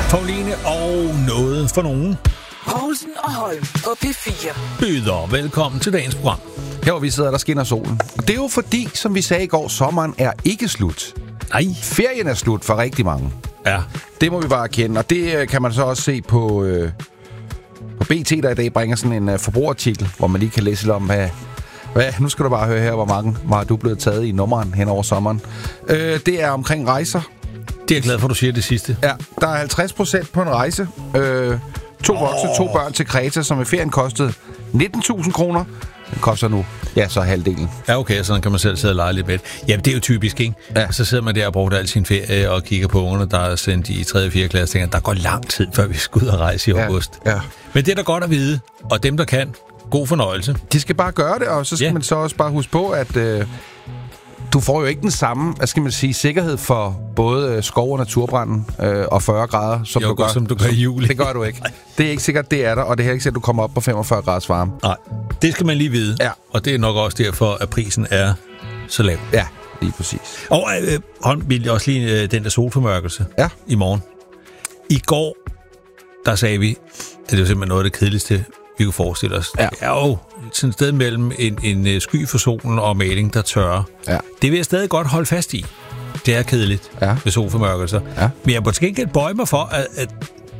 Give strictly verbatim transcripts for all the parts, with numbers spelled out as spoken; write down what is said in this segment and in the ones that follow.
Pauline og noget for nogen. Poulsen og Holm på P fire. Byder velkommen til dagens program. Her hvor vi sidder, der skinner solen. Og det er jo fordi, som vi sagde i går, sommeren er ikke slut. Nej. Ferien er slut for rigtig mange. Ja. Det må vi bare erkende. Og det kan man så også se på, øh, på B T, der i dag bringer sådan en uh, forbrugerartikel, hvor man lige kan læse lidt om, hvad... hvad nu skal du bare høre her, hvor mange var du blevet taget i nummeren hen over sommeren. Øh, det er omkring rejser. Det er jeg glad for, du siger det sidste. Ja, der er halvtreds procent på en rejse. Øh, to oh. voksne, to børn til Kreta, som i ferien kostede nitten tusind kroner. Den koster nu, ja, så halvdelen. Ja, okay, så kan man selv sidde og lege lidt med. Ja, det er jo typisk, ikke? Ja. Så sidder man der og bruger al sin ferie og kigger på ungerne, der er sendt i tredje og fjerde klasse, og tænker, der går lang tid, før vi skal ud og rejse i august. Ja, ja. Men det er da godt at vide, og dem, der kan, god fornøjelse. De skal bare gøre det, og så skal ja. man så også bare huske på, at øh, du får jo ikke den samme, hvad skal man sige, sikkerhed for både øh, skov- og naturbranden øh, og fyrre grader, som jo, du gør. som du gør i juli. Det gør du ikke. Det er ikke sikkert, det er der, og det er ikke sikkert, at du kommer op på femogfyrre graders varme. Nej, det skal man lige vide. Ja. Og det er nok også derfor, at prisen er så lav. Ja, lige præcis. Og øh, hold vil også lige øh, den der solformørkelse ja. i morgen. I går, der sagde vi, at det var simpelthen noget af det kedeligste, vi kunne forestille os. Ja. Det er jo sådan et sted mellem en, en sky for solen og maling, der tørrer. Ja. Det vil jeg stadig godt holde fast i. Det er kedeligt ja. med solformørkelser. Ja. Men jeg må til gengæld bøje mig for, at, at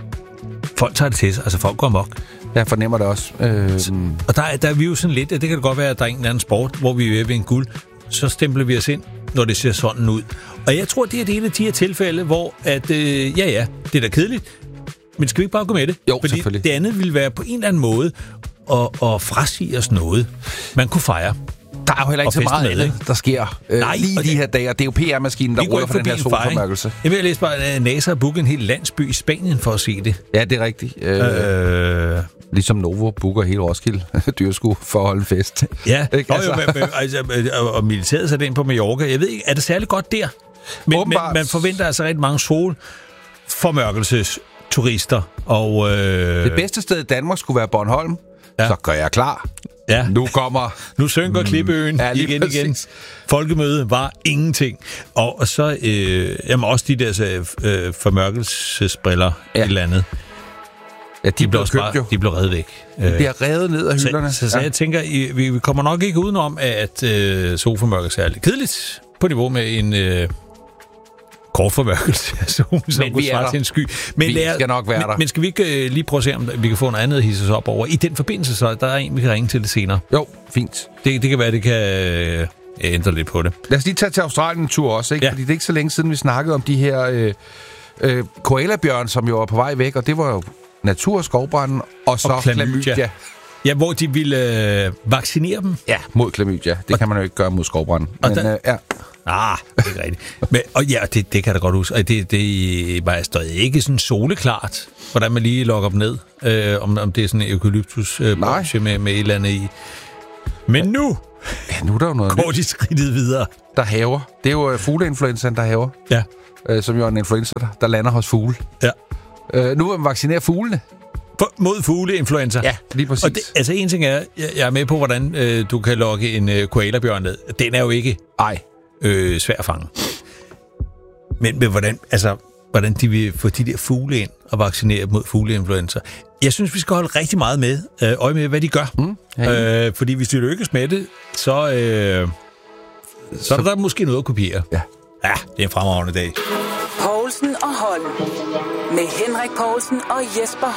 folk tager det til sig. Altså folk går amok. Jeg fornemmer det også. Øh... Og der, der er vi jo sådan lidt, at det kan godt være, at der er en eller anden sport, hvor vi er ved at vinde guld. Så stempler vi os ind, når det ser sådan ud. Og jeg tror, det er det ene af de her tilfælde, hvor at, øh, ja ja, det er da kedeligt. Men skal vi ikke bare gå med det? Jo, fordi selvfølgelig. Det andet ville være på en eller anden måde at, at frasige os noget. Man kunne fejre. Der er jo heller ikke så meget andet, der sker øh, Nej, lige de her dage. Det er jo P R-maskinen, der ruller for den her solformørkelse. Jeg vil læse bare, at NASA har booket en hel landsby i Spanien for at se det. Ja, det er rigtigt. Øh, øh... Ligesom Novo booker hele Roskilde Dyrskue for at holde fest. Ja, ikke? altså. Jo, jo, men, altså, og militæret sat ind på Mallorca. Jeg ved ikke, er det særlig godt der? Men, men man forventer altså rigtig mange solformørkelses turister. Og, øh... det bedste sted i Danmark skulle være Bornholm. Ja. Så gør jeg klar. Ja. Nu kommer... Nu synker Klippeøen mm, ja, igen præcis. igen. Folkemøde var ingenting. Og, og så øh, jamen også de der øh, formørkelsesbriller ja. et eller andet. Ja, de, de blev købt jo. De blev revet væk. De bliver revet ned af hylderne. Så, så, så ja. jeg tænker, I, vi, vi kommer nok ikke udenom, at øh, solformørkelse er lidt kedeligt på niveau med en... Øh, kortformørkelse af solen, som kunne svare til en sky. Men vi lærer, skal nok være men, der. Men skal vi ikke uh, lige prøve at se, om vi kan få noget andet at hisse os op over? I den forbindelse, så der er en, vi kan ringe til det senere. Jo, fint. Det, det kan være, det kan uh, ændre lidt på det. Lad os lige tage til Australien en tur også, ikke? Ja. Fordi det er ikke så længe siden, vi snakkede om de her øh, øh, koalabjørn, som jo var på vej væk, og det var jo natur- og skovbranden, og så og klamydia. klamydia. Ja, hvor de ville øh, vaccinere dem. Ja, mod klamydia. Det og kan man jo ikke gøre mod skovbranden. Men der, øh, ja... Ah, det er rigtigt. Men, og ja, det, det kan da godt huske. Og det, det var stadig ikke sådan soleklart, hvordan man lige logger dem ned. Øh, om, om det er sådan en eukalyptus øh, med, med et eller andet i. Men nu, ja, nu er der jo noget går de skridtet videre. Der haver. Det er jo uh, fugleinfluenzaen, der haver. Ja. Øh, som jo er en influenza, der, der lander hos fugle. Ja. Øh, nu vil man vaccinere fuglene. For, mod fugleinfluenza. Ja, lige præcis. Og det, altså en ting er, jeg, jeg er med på, hvordan øh, du kan lokke en øh, koalabjørn ned. Den er jo ikke... Ej. Øh, svær at fange. Men, men hvordan, altså, hvordan de vil få de der fugle ind og vaccinere mod fugleinfluenza. Jeg synes, vi skal holde rigtig meget med, øh, øje med, hvad de gør. Mm, øh, fordi hvis de lykkes med det, så, øh, så, så er der måske noget at kopiere. Ja. Ja, det er en fremragende dag. Poulsen og Holm. Med Henrik Poulsen og Jesper